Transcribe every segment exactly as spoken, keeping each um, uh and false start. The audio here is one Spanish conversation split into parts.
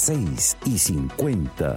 seis y cincuenta.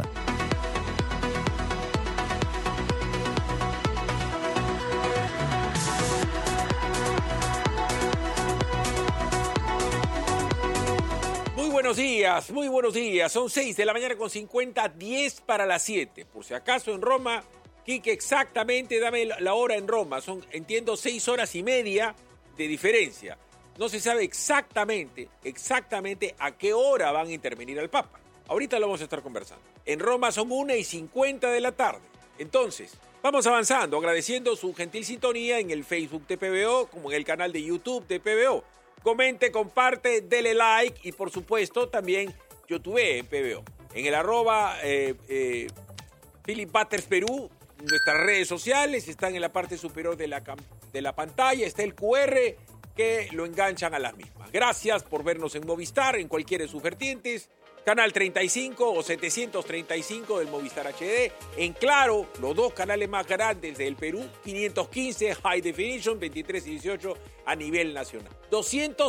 Buenos días, muy buenos días. Son seis de la mañana con cincuenta, diez para las siete. Por si acaso en Roma, Quique, exactamente, dame la hora en Roma. Son, entiendo, seis horas y media de diferencia. No se sabe exactamente, exactamente a qué hora van a intervenir al Papa. Ahorita lo vamos a estar conversando. En Roma son una y cincuenta de la tarde. Entonces, vamos avanzando, agradeciendo su gentil sintonía en el Facebook de P B O, como en el canal de YouTube de P B O. Comente, comparte, dele like y por supuesto también YouTube en P B O. En el arroba eh, eh, Philip Butters Perú, nuestras redes sociales están en la parte superior de la, de la pantalla, está el cu erre que lo enganchan a las mismas. Gracias por vernos en Movistar, en cualquiera de sus vertientes, canal treinta y cinco o setecientos treinta y cinco del Movistar H D, en Claro, los dos canales más grandes del Perú, quinientos quince High Definition, veintitrés y dieciocho a nivel nacional. doscientos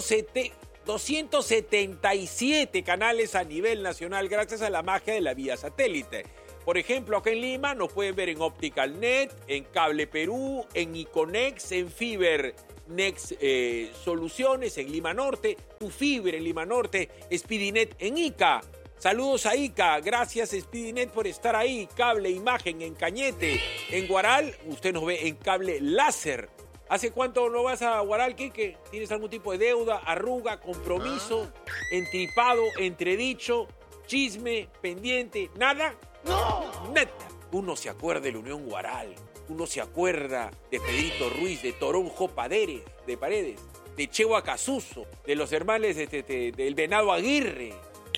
setenta y siete canales a nivel nacional gracias a la magia de la vía satélite. Por ejemplo, acá en Lima nos pueden ver en Optical Net, en Cable Perú, en Iconex, en Fiber Next eh, Soluciones en Lima Norte, Tu Fibra en Lima Norte, Speedinet en Ica. Saludos a Ica, gracias Speedinet por estar ahí. Cable Imagen en Cañete, en Guaral, usted nos ve en Cable Láser. ¿Hace cuánto no vas a Guaral, Quique? ¿Tienes algún tipo de deuda, arruga, compromiso, entripado, entredicho, chisme, pendiente? ¿Nada? ¡No! Nada. Uno se acuerda de la Unión Guaral. Uno se acuerda de Pedrito Ruiz, de Toronjo Paderes, de Paredes, de Chehua Casuso, de los hermanos de, de, de, del Venado Aguirre.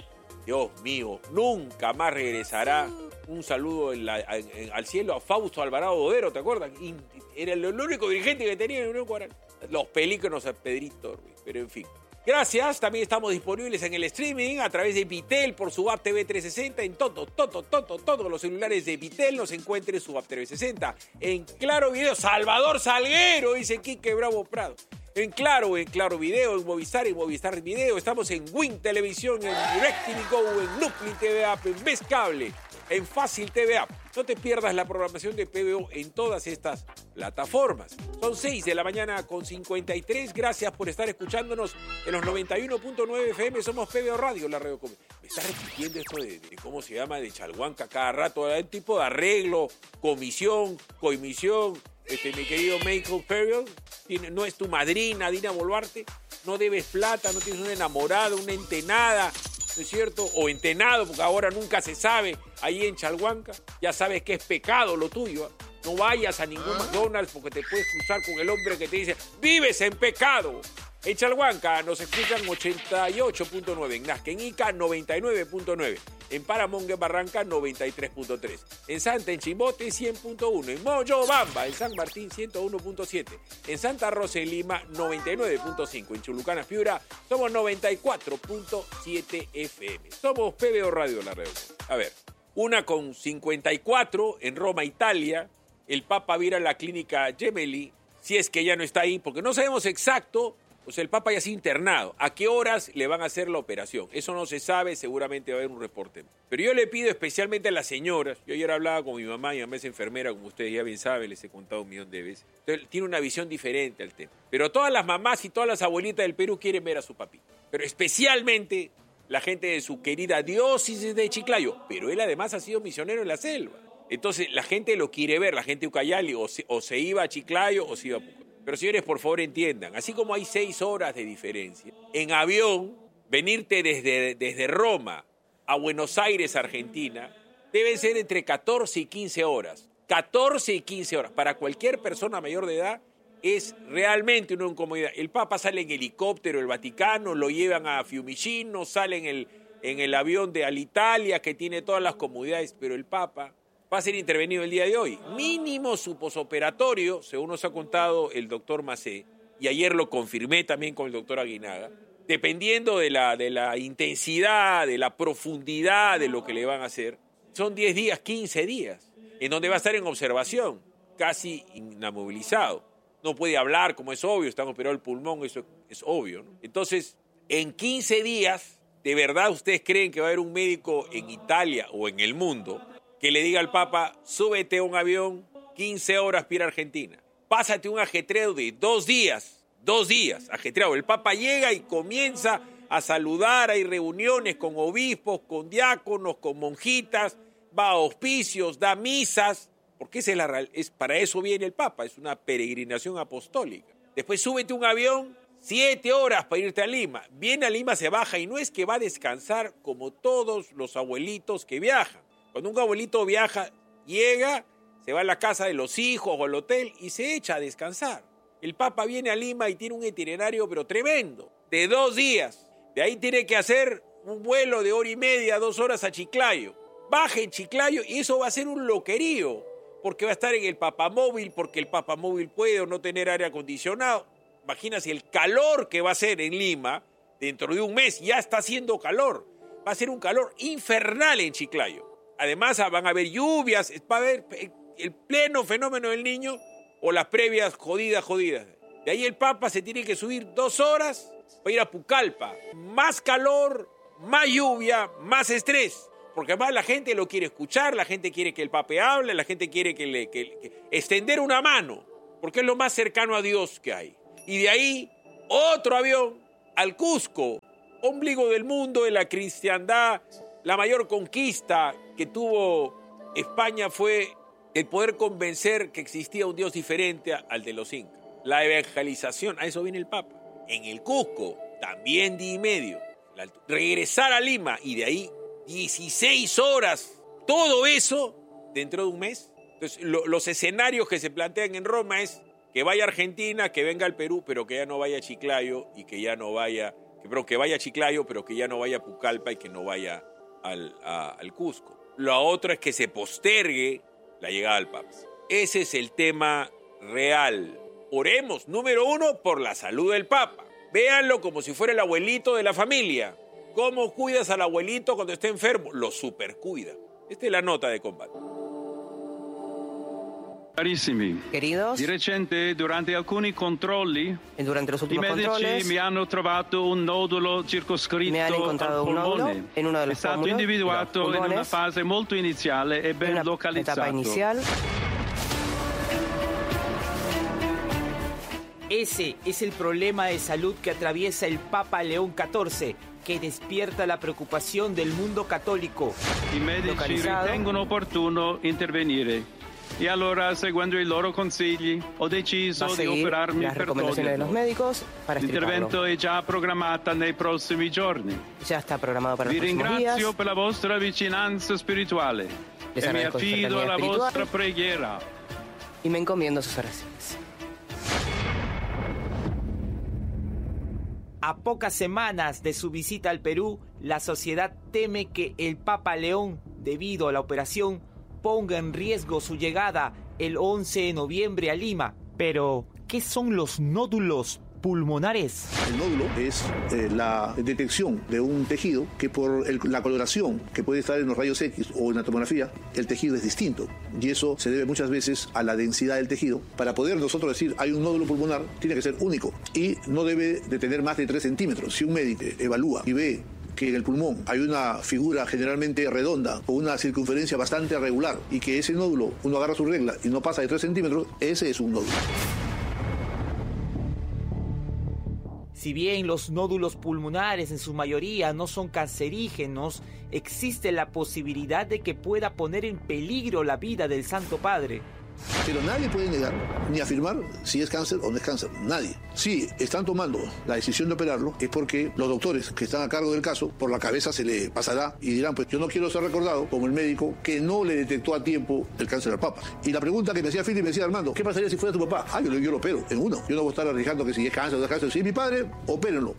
Dios mío, nunca más regresará. Un saludo en la, en, en, al cielo a Fausto Alvarado Dodero, ¿te acuerdas? Y, era el, el único dirigente que tenía en la Unión Guaral. Los pelícanos a Pedrito Ruiz, pero en fin. Gracias, también estamos disponibles en el streaming a través de Vitel por su app T V trescientos sesenta. En todo, todo, todo, todos los celulares de Vitel nos encuentren su app T V sesenta. En Claro Video, Salvador Salguero, dice Quique Bravo Prado. En Claro, en Claro Video, en Movistar, en Movistar Video. Estamos en Win Televisión, en DirecTV Go, en Nucli T V App, en Best Cable, en Fácil T V App. No te pierdas la programación de P B O en todas estas plataformas. Son seis de la mañana con cincuenta y tres. Gracias por estar escuchándonos en los noventa y uno punto nueve F M. Somos P B O Radio, la radio. Me está repitiendo esto de, de cómo se llama, de Chalhuanca cada rato. Hay un tipo de arreglo, comisión, coimisión. Este, mi querido Michael Perrill, tiene, no es tu madrina, Dina Boluarte. No debes plata, no tienes una enamorada, una entenada, ¿no es cierto? O entenado, porque ahora nunca se sabe, ahí en Chalhuanca. Ya sabes que es pecado lo tuyo, ¿eh? No vayas a ningún McDonald's porque te puedes cruzar con el hombre que te dice ¡vives en pecado! En Chalhuanca nos escuchan ochenta y ocho punto nueve, en Nazca, en Ica noventa y nueve punto nueve, en Paramonga, en Barranca noventa y tres punto tres, en Santa, en Chimbote cien punto uno, en Moyobamba, en San Martín ciento uno punto siete, en Santa Rosa, en Lima noventa y nueve punto cinco, en Chulucana, Piura somos noventa y cuatro punto siete F M. Somos P B O Radio, la red. A ver, una con cincuenta y cuatro en Roma, Italia. El Papa va a ir a la clínica Gemelli, si es que ya no está ahí, porque no sabemos exacto. O sea, el Papa ya ha sido internado. ¿A qué horas le van a hacer la operación? Eso no se sabe, seguramente va a haber un reporte. Pero yo le pido especialmente a las señoras, yo ayer hablaba con mi mamá, mi mamá es enfermera, como ustedes ya bien saben, les he contado un millón de veces. Entonces, tiene una visión diferente al tema. Pero todas las mamás y todas las abuelitas del Perú quieren ver a su papi. Pero especialmente la gente de su querida diócesis de Chiclayo. Pero él además ha sido misionero en la selva. Entonces, la gente lo quiere ver, la gente de Ucayali, o se, o se iba a Chiclayo o se iba a Pucallpa. Pero señores, por favor entiendan, así como hay seis horas de diferencia, en avión, venirte desde, desde Roma a Buenos Aires, Argentina, deben ser entre catorce y quince horas. catorce y quince horas. Para cualquier persona mayor de edad es realmente una incomodidad. El Papa sale en helicóptero, el Vaticano, lo llevan a Fiumicino, sale en el, en el avión de Alitalia, que tiene todas las comodidades, pero el Papa va a ser intervenido el día de hoy. Mínimo su posoperatorio, según nos ha contado el doctor Macé, y ayer lo confirmé también con el doctor Aguinaga, dependiendo de la, de la intensidad, de la profundidad de lo que le van a hacer, son diez días, quince días, en donde va a estar en observación, casi inamovilizado. No puede hablar, como es obvio, están operado el pulmón, eso es obvio, ¿no? Entonces, en quince días ¿De verdad ustedes creen que va a haber un médico en Italia o en el mundo que le diga al Papa, súbete a un avión, quince horas para ir a Argentina? Pásate un ajetreo de dos días, dos días, ajetreado. El Papa llega y comienza a saludar, hay reuniones con obispos, con diáconos, con monjitas, va a hospicios, da misas, porque esa es la, es, para eso viene el Papa, es una peregrinación apostólica. Después súbete un avión, siete horas para irte a Lima. Viene a Lima, se baja y no es que va a descansar como todos los abuelitos que viajan. Cuando un abuelito viaja, llega, se va a la casa de los hijos o al hotel y se echa a descansar. El Papa viene a Lima y tiene un itinerario pero tremendo, de dos días. De ahí tiene que hacer un vuelo de hora y media, dos horas a Chiclayo. Baja en Chiclayo y eso va a ser un loquerío, porque va a estar en el papamóvil, porque el papamóvil puede o no tener aire acondicionado. Imagínate el calor que va a ser en Lima dentro de un mes, ya está haciendo calor. Va a ser un calor infernal en Chiclayo. Además van a haber lluvias, va a haber el pleno fenómeno del Niño o las previas jodidas, jodidas. De ahí el Papa se tiene que subir dos horas para ir a Pucallpa. Más calor, más lluvia, más estrés. Porque además la gente lo quiere escuchar, la gente quiere que el Papa hable, la gente quiere que le, que, que extender una mano, porque es lo más cercano a Dios que hay. Y de ahí, otro avión al Cusco, ombligo del mundo, de la cristiandad. La mayor conquista que tuvo España fue el poder convencer que existía un Dios diferente al de los incas. La evangelización, a eso viene el Papa. En el Cusco, también día y medio. Regresar a Lima y de ahí dieciséis horas. Todo eso dentro de un mes. Entonces, lo, los escenarios que se plantean en Roma es que vaya a Argentina, que venga al Perú, pero que ya no vaya a Chiclayo y que ya no vaya, que, pero que vaya a Chiclayo, pero que ya no vaya a Pucallpa y que no vaya al, a, al Cusco. Lo otro es que se postergue la llegada al Papa. Ese es el tema real. Oremos, número uno, por la salud del Papa. Véanlo como si fuera el abuelito de la familia. ¿Cómo cuidas al abuelito cuando esté enfermo? Lo supercuida. Esta es la nota de combate. Carissimi, Queridos, di recente durante alcuni controlli durante los i últimos medici controles mi hanno trovato un nodulo circoscritto me han al encontrado un nódulo polmone. en uno de È los stato pómulos, individuato los in una pulmones, fase molto iniziale e en ben una localizzato. etapa inicial. Ese es el problema de salud que atraviesa el Papa León catorce, que despierta la preocupación del mundo católico. I medici Localizzato. ritengono opportuno intervenire. E allora, seguendo i loro consigli, ho Va deciso a di seguir operarmi las per recomendaciones de los toglierlo. médicos para L'intervento extirparlo. è già programmata nei prossimi giorni. Ya está programado para Vi los próximos días. ringrazio per la vostra vicinanza spirituale Les e mi agradezco su affido cercanía alla espiritual. vostra preghiera. Y me encomiendo sus oraciones. A pocas semanas de su visita al Perú, la sociedad teme que el Papa León, debido a la operación, ponga en riesgo su llegada el once de noviembre a Lima. Pero, ¿qué son los nódulos pulmonares? El nódulo es eh, la detección de un tejido que por el- la coloración que puede estar en los rayos X o en la tomografía, el tejido es distinto. Y eso se debe muchas veces a la densidad del tejido. Para poder nosotros decir hay un nódulo pulmonar, tiene que ser único y no debe de tener más de tres centímetros. Si un médico evalúa y ve que en el pulmón hay una figura generalmente redonda o una circunferencia bastante regular y que ese nódulo, uno agarra su regla y no pasa de tres centímetros, ese es un nódulo. Si bien los nódulos pulmonares en su mayoría no son cancerígenos, existe la posibilidad de que pueda poner en peligro la vida del Santo Padre. Pero nadie puede negar ni afirmar si es cáncer o no es cáncer. Nadie. Si están tomando la decisión de operarlo es porque los doctores que están a cargo del caso, por la cabeza se le pasará y dirán, pues yo no quiero ser recordado como el médico que no le detectó a tiempo el cáncer al Papa. Y la pregunta que me hacía Philip me decía, Armando, ¿qué pasaría si fuera tu papá? Ah, yo, lo- yo lo opero en uno. Yo no voy a estar arriesgando que si es cáncer o no es cáncer. Si es mi padre, opérenlo.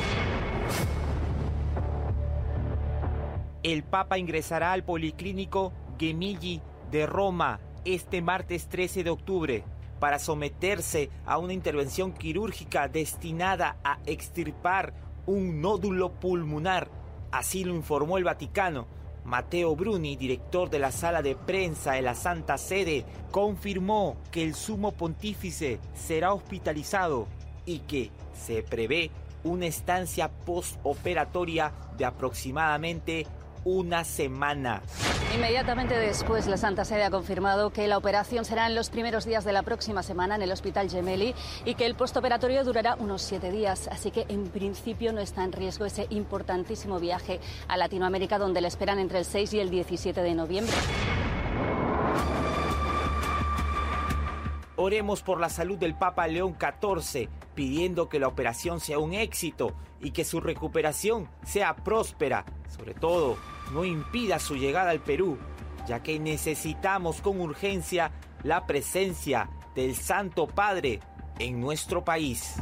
El Papa ingresará al Policlínico Gemelli de Roma este martes trece de octubre para someterse a una intervención quirúrgica destinada a extirpar un nódulo pulmonar. Así lo informó el Vaticano. Matteo Bruni, director de la sala de prensa de la Santa Sede, confirmó que el sumo pontífice será hospitalizado y que se prevé una estancia postoperatoria de aproximadamente una semana. Inmediatamente después, la Santa Sede ha confirmado que la operación será en los primeros días de la próxima semana en el Hospital Gemelli y que el postoperatorio durará unos siete días. Así que, en principio, no está en riesgo ese importantísimo viaje a Latinoamérica, donde le esperan entre el seis y el diecisiete de noviembre. Oremos por la salud del Papa León catorce, pidiendo que la operación sea un éxito y que su recuperación sea próspera. Sobre todo, no impida su llegada al Perú, ya que necesitamos con urgencia la presencia del Santo Padre en nuestro país.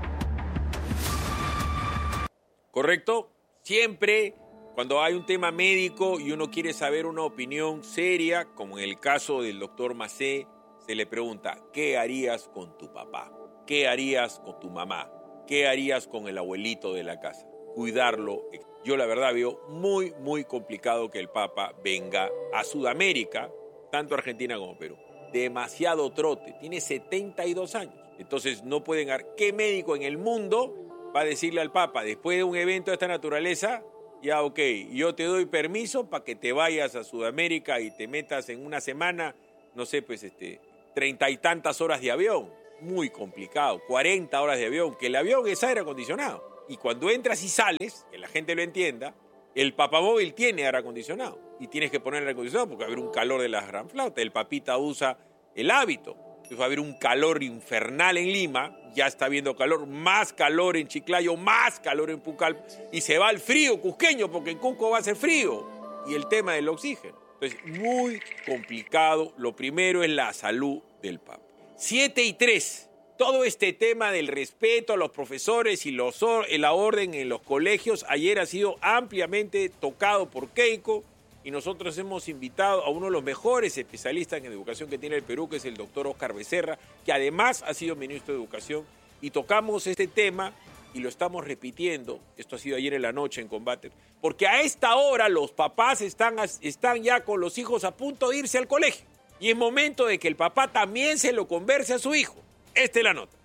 ¿Correcto? Siempre cuando hay un tema médico y uno quiere saber una opinión seria, como en el caso del doctor Macé, se le pregunta, ¿qué harías con tu papá? ¿Qué harías con tu mamá? ¿Qué harías con el abuelito de la casa? Cuidarlo. Yo la verdad veo muy, muy complicado que el Papa venga a Sudamérica, tanto Argentina como Perú. Demasiado trote, tiene setenta y dos años. Entonces no pueden... ¿Qué médico en el mundo va a decirle al Papa, después de un evento de esta naturaleza, ya ok, yo te doy permiso para que te vayas a Sudamérica y te metas en una semana, no sé, pues este, treinta y tantas horas de avión? Muy complicado, cuarenta horas de avión, que el avión es aire acondicionado. Y cuando entras y sales, que la gente lo entienda, el papamóvil tiene aire acondicionado. Y tienes que poner aire acondicionado porque va a haber un calor de las gran flautas. El papita usa el hábito. Entonces va a haber un calor infernal en Lima, ya está habiendo calor, más calor en Chiclayo, más calor en Pucallpa. Y se va al frío cusqueño porque en Cusco va a ser frío. Y el tema del oxígeno. Entonces, muy complicado. Lo primero es la salud del Papa. Siete y tres. Todo este tema del respeto a los profesores y los, la orden en los colegios ayer ha sido ampliamente tocado por Keiko y nosotros hemos invitado a uno de los mejores especialistas en educación que tiene el Perú, que es el doctor Oscar Becerra, que además ha sido ministro de Educación, y tocamos este tema y lo estamos repitiendo. Esto ha sido ayer en la noche en Combate, porque a esta hora los papás están, están ya con los hijos a punto de irse al colegio y es momento de que el papá también se lo converse a su hijo. Esta es la nota.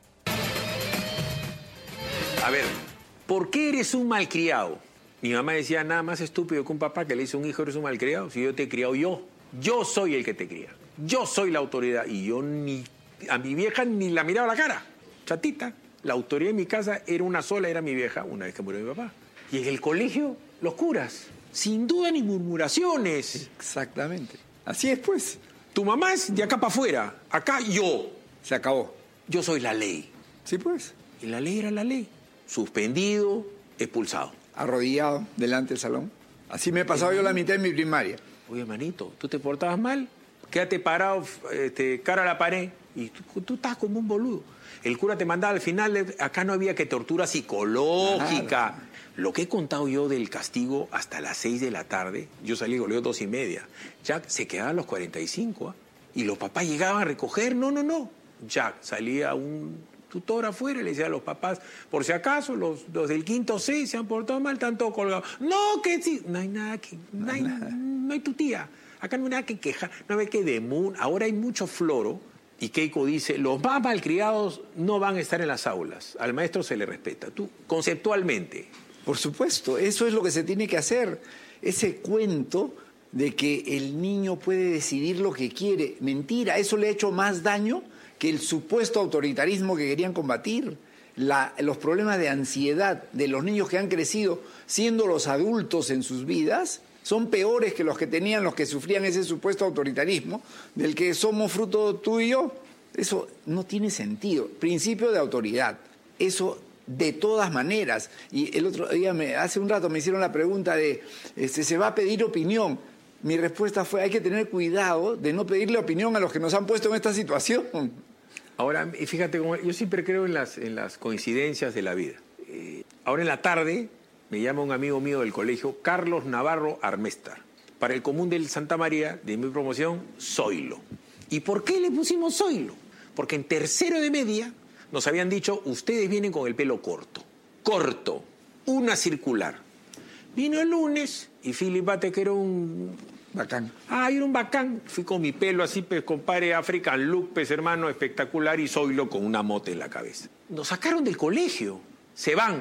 A ver, ¿por qué eres un malcriado? Mi mamá decía, nada más estúpido que un papá que le dice a un hijo, eres un malcriado. Si yo te he criado yo, yo soy el que te cría. Yo soy la autoridad. Y yo ni a mi vieja ni la miraba a la cara. Chatita. La autoridad en mi casa era una sola, era mi vieja, una vez que murió mi papá. Y en el colegio, los curas. Sin duda ni murmuraciones. Exactamente. Así es, pues. Tu mamá es de acá para afuera. Acá yo. Se acabó. Yo soy la ley. Sí, pues. Y la ley era la ley. Suspendido, expulsado. Arrodillado delante del salón. Así me he pasado yo la mitad de mi primaria. Oye, manito, ¿tú te portabas mal? Quédate parado, este, cara a la pared. Y tú, tú estás como un boludo. El cura te mandaba al final, acá no había que tortura psicológica. Claro. Lo que he contado yo del castigo hasta las seis de la tarde, yo salí goleo dos y media. Jack se quedaba a los cuarenta y cinco, ¿eh? Y los papás llegaban a recoger, no, no, no. Jack, salía un tutor afuera y le decía a los papás, por si acaso, los, los del quinto C se han portado mal, están todos colgados. No, que sí, no hay nada que, no hay, no hay tu tía. Acá no hay nada que quejar, no hay que demun. Ahora hay mucho floro y Keiko dice, los más malcriados no van a estar en las aulas. Al maestro se le respeta. Tú, conceptualmente. Por supuesto, eso es lo que se tiene que hacer. Ese cuento de que el niño puede decidir lo que quiere. Mentira, eso le ha hecho más daño que el supuesto autoritarismo que querían combatir. La, los problemas de ansiedad de los niños que han crecido siendo los adultos en sus vidas son peores que los que tenían los que sufrían ese supuesto autoritarismo del que somos fruto tú y yo. Eso no tiene sentido. Principio de autoridad. Eso de todas maneras. Y el otro día, me, hace un rato me hicieron la pregunta de, este, ¿se va a pedir opinión? Mi respuesta fue, hay que tener cuidado de no pedirle opinión a los que nos han puesto en esta situación. Ahora, fíjate, yo siempre creo en las, en las coincidencias de la vida. Eh, ahora en la tarde me llama un amigo mío del colegio, Carlos Navarro Armestar, para el común del Santa María, de mi promoción, Zoilo. ¿Y por qué le pusimos Zoilo? Porque en tercero de media nos habían dicho, ustedes vienen con el pelo corto. Corto. Una circular. Vino el lunes y Filipate, que era un... Bacán. Ah, era un bacán. Fui con mi pelo así, pues, compadre, African look, pues, hermano, espectacular, y Zoilo con una mota en la cabeza. Nos sacaron del colegio. Se van.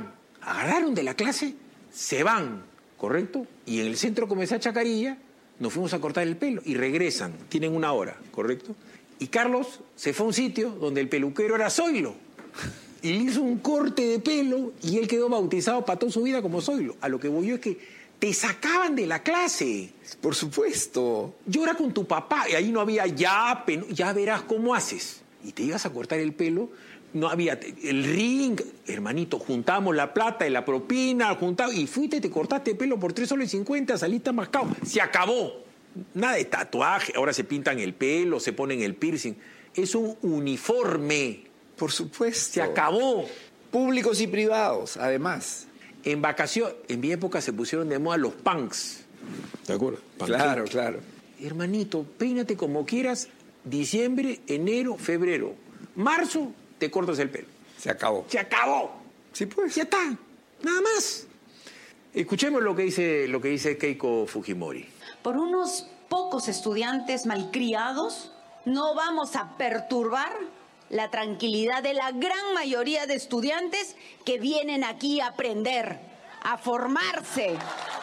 Agarraron de la clase, se van, ¿correcto? Y en el centro comercial Chacarilla nos fuimos a cortar el pelo y regresan, tienen una hora, ¿correcto? Y Carlos se fue a un sitio donde el peluquero era Zoilo. Y le hizo un corte de pelo y él quedó bautizado para toda su vida como Zoilo. A lo que voy yo es que te sacaban de la clase. Por supuesto. Llora con tu papá y ahí no había ya, ya verás cómo haces. Y te ibas a cortar el pelo, no había el ring, hermanito, juntamos la plata y la propina, juntamos, y fuiste, te cortaste el pelo por tres soles y cincuenta, saliste mascado. Se acabó. Nada de tatuaje, ahora se pintan el pelo, se ponen el piercing. Es un uniforme. Por supuesto. Se acabó. Públicos y privados, además. En vacaciones, en mi época se pusieron de moda los punks. ¿De acuerdo? Claro, claro. Hermanito, peínate como quieras, diciembre, enero, febrero. Marzo, te cortas el pelo. Se acabó. Se acabó. Sí, pues. Ya está. Nada más. Escuchemos lo que dice, lo que dice Keiko Fujimori. Por unos pocos estudiantes malcriados, no vamos a perturbar la tranquilidad de la gran mayoría de estudiantes que vienen aquí a aprender, a formarse.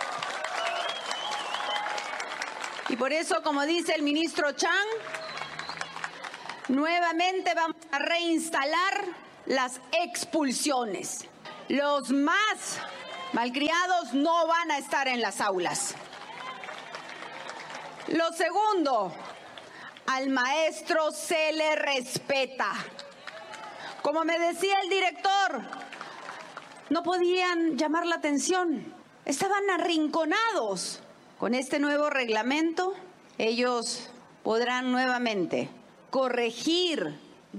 Y por eso, como dice el ministro Chang, nuevamente vamos a reinstalar las expulsiones. Los más malcriados no van a estar en las aulas. Lo segundo, al maestro se le respeta. Como me decía el director, no podían llamar la atención, estaban arrinconados. Con este nuevo reglamento, ellos podrán nuevamente corregir,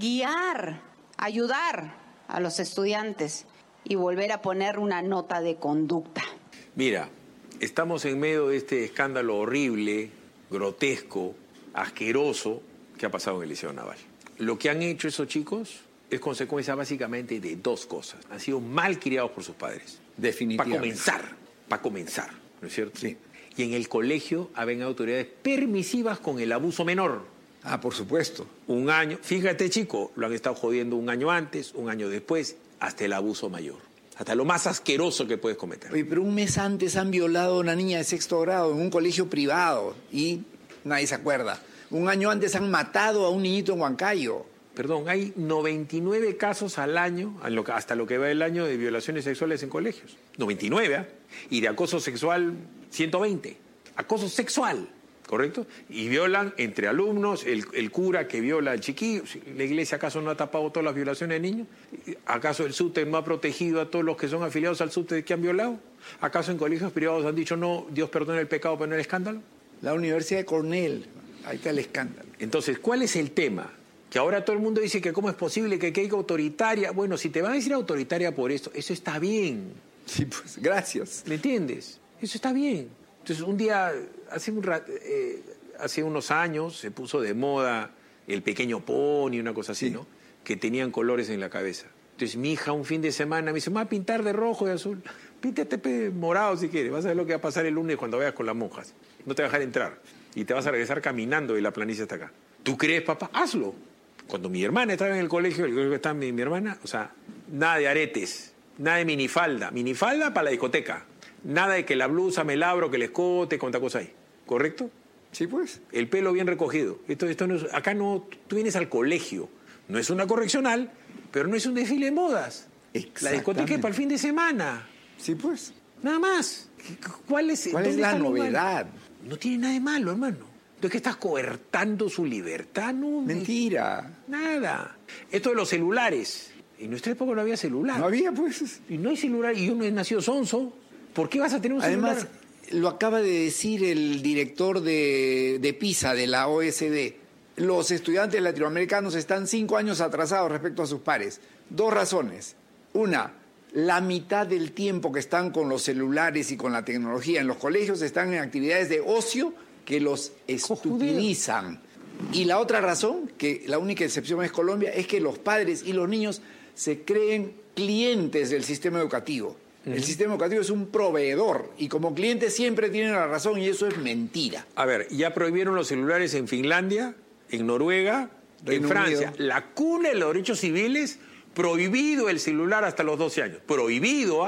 guiar, ayudar a los estudiantes y volver a poner una nota de conducta. Mira, estamos en medio de este escándalo horrible, grotesco, asqueroso que ha pasado en el Liceo Naval. Lo que han hecho esos chicos es consecuencia básicamente de dos cosas. Han sido mal criados por sus padres. Definitivamente. Para comenzar, para comenzar, ¿no es cierto? Sí. Y en el colegio habían autoridades permisivas con el abuso menor. Ah, por supuesto. Un año, fíjate chico, lo han estado jodiendo un año antes, un año después, hasta el abuso mayor. Hasta lo más asqueroso que puedes cometer. Oye, pero un mes antes han violado a una niña de sexto grado en un colegio privado y nadie se acuerda. Un año antes han matado a un niñito en Huancayo. Perdón, hay noventa y nueve casos al año, hasta lo que va el año, de violaciones sexuales en colegios. noventa y nueve, ¿eh? Y de acoso sexual, ciento veinte. Acoso sexual, ¿correcto? Y violan entre alumnos, el, el cura que viola al chiquillo. ¿La iglesia acaso no ha tapado todas las violaciones de niños? ¿Acaso el SUTE no ha protegido a todos los que son afiliados al SUTE que han violado? ¿Acaso en colegios privados han dicho no, Dios perdona el pecado pero no el escándalo? La Universidad de Cornell, ahí está el escándalo. Entonces, ¿cuál es el tema? Que ahora todo el mundo dice que cómo es posible que caiga autoritaria. Bueno, si te van a decir autoritaria por esto, eso está bien. Sí, pues, gracias. ¿Me entiendes? Eso está bien. Entonces, un día, hace, un rat, eh, hace unos años, se puso de moda el pequeño pony, una cosa así, sí, ¿no? Que tenían colores en la cabeza. Entonces, mi hija un fin de semana me dice, me va a pintar de rojo y azul. Píntate morado si quieres. Vas a ver lo que va a pasar el lunes cuando vayas con las monjas. No te va a dejar entrar. Y te vas a regresar caminando de la planicie hasta acá. ¿Tú crees, papá? Hazlo. Cuando mi hermana estaba en el colegio, el colegio que estaba mi, mi hermana, o sea, nada de aretes, nada de minifalda. Minifalda para la discoteca. Nada de que la blusa me labro, que el escote, cuánta cosa hay. ¿Correcto? Sí, pues. El pelo bien recogido. Esto, esto no es, acá no, tú vienes al colegio. No es una correccional, pero no es un desfile de modas. La discoteca es para el fin de semana. Sí, pues. Nada más. ¿Cuál es, ¿Cuál es la novedad? No tiene nada de malo, hermano. Entonces, ¿qué estás coartando su libertad? No, mentira. Nada. Esto de los celulares. En nuestra época no había celular. No había, pues. Y no hay celular. Y uno es nacido sonso. ¿Por qué vas a tener un Además, celular? Lo acaba de decir el director de, de PISA, de la O E C D. Los estudiantes latinoamericanos están cinco años atrasados respecto a sus pares. Dos razones. Una, la mitad del tiempo que están con los celulares y con la tecnología en los colegios están en actividades de ocio que los estupidizan. Y la otra razón, que la única excepción es Colombia, es que los padres y los niños se creen clientes del sistema educativo. Uh-huh. El sistema educativo es un proveedor y como clientes siempre tienen la razón y eso es mentira. A ver, ya prohibieron los celulares en Finlandia, en Noruega, Reino en Francia. Unido. La cuna de los derechos civiles, prohibido el celular hasta los doce años. Prohibido, ¿ah?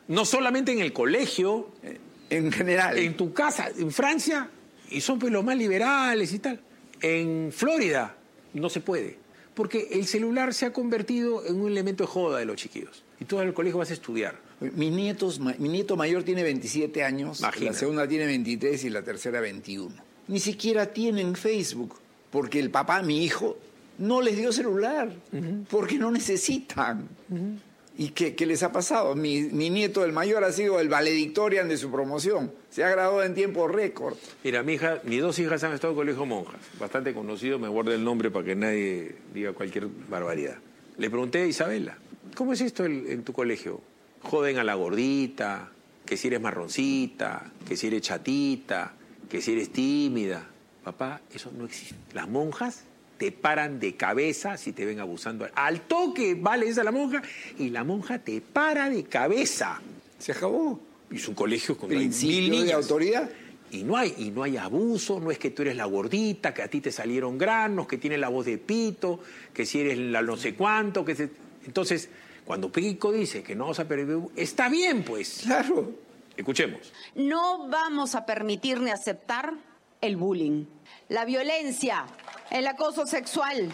No solamente en el colegio. En general. En tu casa. En Francia, y son pues los más liberales y tal. En Florida, no se puede. Porque el celular se ha convertido en un elemento de joda de los chiquillos. Y tú al colegio vas a estudiar. Mis nietos, mi nieto mayor tiene veintisiete años, Imagina. La segunda tiene veintitrés y la tercera veintiuno. Ni siquiera tienen Facebook, porque el papá, mi hijo, no les dio celular, uh-huh. porque no necesitan. Uh-huh. ¿Y qué, qué les ha pasado? Mi, mi nieto, el mayor, ha sido el valedictorian de su promoción. Se ha graduado en tiempo récord. Mira, mi hija, mis dos hijas han estado en colegio monjas. Bastante conocido, me guardo el nombre para que nadie diga cualquier barbaridad. Le pregunté a Isabela, ¿cómo es esto el, en tu colegio? Joden a la gordita, que si eres marroncita, que si eres chatita, que si eres tímida. Papá, eso no existe. Las monjas te paran de cabeza si te ven abusando. Al toque, vale, esa la monja, y la monja te para de cabeza. Se acabó. Y su colegio con principio mil de autoridad. Y no hay, y no hay abuso, no es que tú eres la gordita, que a ti te salieron granos, que tienes la voz de pito, que si eres la no sé cuánto, que se... Entonces, cuando Pico dice que no vamos a perder, está bien, pues. Claro. Escuchemos. No vamos a permitir ni aceptar el bullying, la violencia, el acoso sexual.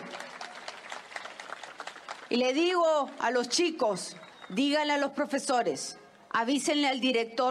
Y le digo a los chicos, díganle a los profesores, avísenle al director